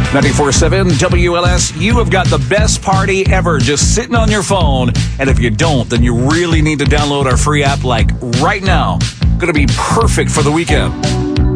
94.7 WLS, you have got the best party ever just sitting on your phone. And if you don't, then you really need to download our free app like right now. Going to be perfect for the weekend.